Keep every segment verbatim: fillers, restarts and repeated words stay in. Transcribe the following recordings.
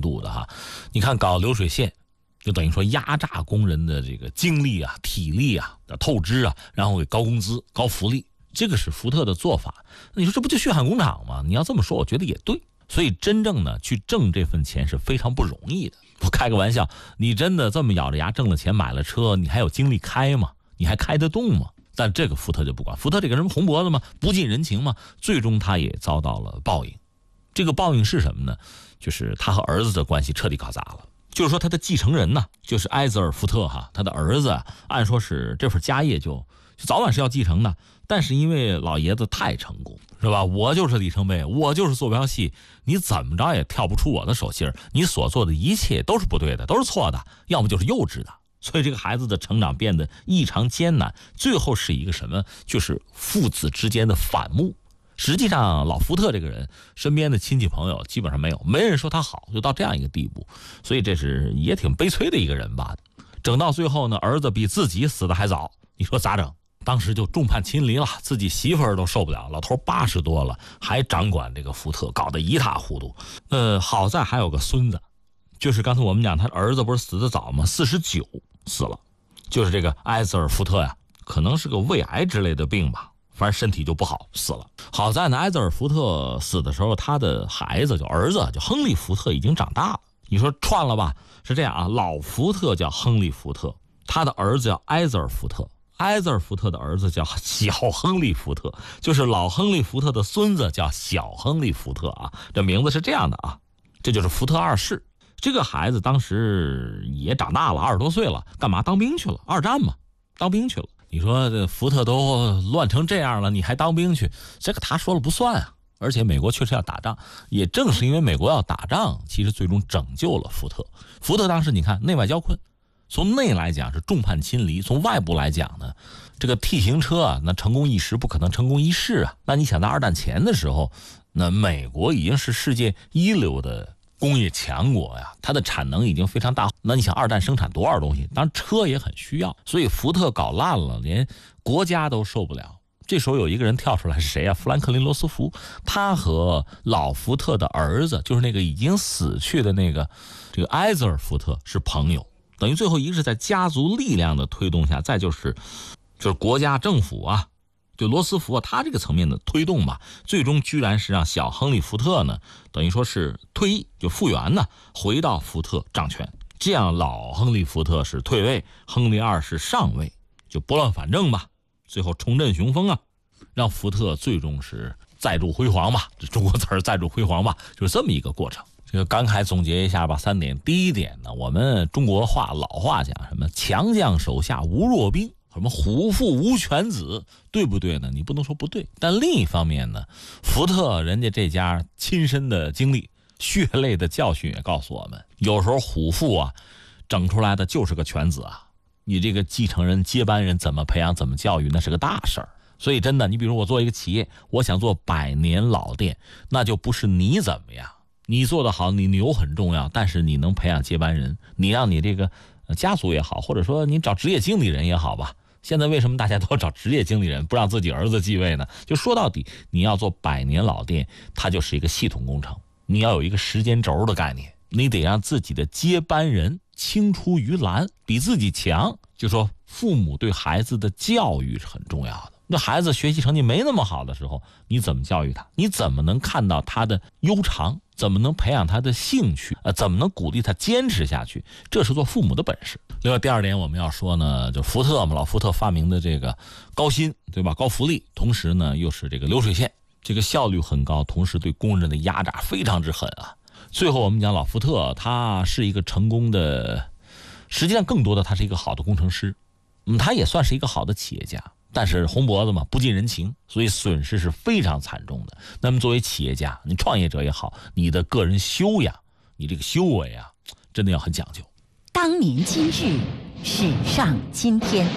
度的哈。你看搞流水线，就等于说压榨工人的这个精力啊、体力啊、透支啊，然后给高工资、高福利，这个是福特的做法。你说这不就血汗工厂吗？你要这么说，我觉得也对。所以真正呢去挣这份钱是非常不容易的。我开个玩笑，你真的这么咬着牙挣了钱买了车，你还有精力开吗？你还开得动吗？但这个福特就不管，福特这个人红脖子嘛，不近人情嘛，最终他也遭到了报应。这个报应是什么呢？就是他和儿子的关系彻底搞砸了。就是说他的继承人呢，就是埃泽尔福特哈，他的儿子按说是这份家业就就早晚是要继承的，但是因为老爷子太成功，是吧？我就是里程碑，我就是坐标系，你怎么着也跳不出我的手心，你所做的一切都是不对的，都是错的，要么就是幼稚的。所以这个孩子的成长变得异常艰难，最后是一个什么？就是父子之间的反目。实际上老福特这个人身边的亲戚朋友基本上没有，没人说他好，就到这样一个地步。所以这是也挺悲催的一个人吧。整到最后呢，儿子比自己死的还早，你说咋整？当时就众叛亲离了，自己媳妇儿都受不了，老头八十多了还掌管这个福特，搞得一塌糊涂。呃，好在还有个孙子，就是刚才我们讲他儿子不是死得早吗？四十九死了，就是这个埃泽尔福特呀，可能是个胃癌之类的病吧，反正身体就不好死了。好在呢，埃泽尔福特死的时候，他的孩子就儿子就亨利福特已经长大了。你说串了吧？是这样啊，老福特叫亨利福特，他的儿子叫埃泽尔福特，埃泽尔福特的儿子叫小亨利福特，就是老亨利福特的孙子叫小亨利福特啊，这名字是这样的啊，这就是福特二世。这个孩子当时也长大了，二十多岁了，干嘛当兵去了？二战嘛，当兵去了。你说这福特都乱成这样了，你还当兵去？这个他说了不算啊。而且美国确实要打仗，也正是因为美国要打仗，其实最终拯救了福特。福特当时你看内外交困，从内来讲是众叛亲离，从外部来讲呢，这个 T 型车啊，那成功一时不可能成功一世啊。那你想在二战前的时候，那美国已经是世界一流的工业强国呀，它的产能已经非常大。那你想二战生产多少东西？当然车也很需要，所以福特搞烂了，连国家都受不了。这时候有一个人跳出来是谁啊？富兰克林·罗斯福，他和老福特的儿子，就是那个已经死去的那个这个埃泽尔福特是朋友。等于最后一个是在家族力量的推动下，再就是就是国家政府啊，就罗斯福啊，他这个层面的推动吧，最终居然是让小亨利福特呢，等于说是退役就复员呢，回到福特掌权。这样老亨利福特是退位，亨利二世上位，就拨乱反正吧。最后重振雄风啊，让福特最终是再铸辉煌吧，这中国词儿再铸辉煌吧，就是这么一个过程。这个感慨总结一下吧，三点。第一点呢，我们中国话老话讲什么强将手下无弱兵，什么虎父无犬子，对不对呢？你不能说不对。但另一方面呢，福特人家这家亲身的经历，血泪的教训也告诉我们，有时候虎父啊整出来的就是个犬子啊，你这个继承人接班人怎么培养怎么教育，那是个大事儿。所以真的，你比如我做一个企业，我想做百年老店，那就不是你怎么样，你做得好，你牛很重要，但是你能培养接班人，你让你这个家族也好，或者说你找职业经理人也好吧。现在为什么大家都要找职业经理人，不让自己儿子继位呢？就说到底，你要做百年老店，它就是一个系统工程，你要有一个时间轴的概念，你得让自己的接班人青出于蓝，比自己强。就说父母对孩子的教育是很重要的。那孩子学习成绩没那么好的时候，你怎么教育他？你怎么能看到他的优长？怎么能培养他的兴趣？呃，怎么能鼓励他坚持下去？这是做父母的本事。另外第二点我们要说呢，就福特嘛，老福特发明的这个高薪，对吧？高福利，同时呢又是这个流水线，这个效率很高，同时对工人的压榨非常之狠啊。最后我们讲老福特，他是一个成功的，实际上更多的他是一个好的工程师，嗯，他也算是一个好的企业家。但是红脖子嘛，不近人情，所以损失是非常惨重的。那么作为企业家，你创业者也好，你的个人修养，你这个修为啊，真的要很讲究。 当年今日，史上今天。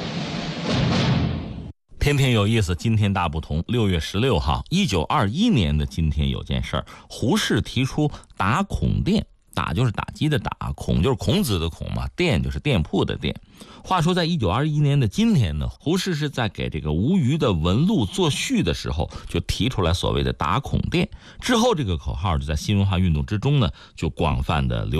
天天有意思，今天大不同。六月十六号，一九二一年的今天有件事儿，胡适提出打孔店。打就是打击的打，孔就是孔子的孔嘛，店就是店铺的店。话说在一九二一年的今天呢，胡适是在给这个吴虞的文录作序的时候就提出来所谓的打孔店，之后这个口号就在新文化运动之中呢就广泛的流